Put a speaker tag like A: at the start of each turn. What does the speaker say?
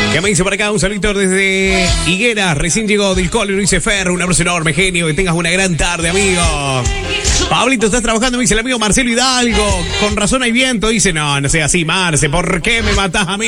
A: ¿Qué me dice por acá? Un saludito desde Higuera. Recién llegó del cole, lo dice Ferro. Un abrazo enorme, genio. Que tengas una gran tarde, amigo. Pablito, ¿estás trabajando? Me dice el amigo Marcelo Hidalgo. Con razón hay viento. Dice, no sea así, Marce. ¿Por qué me matás a mí?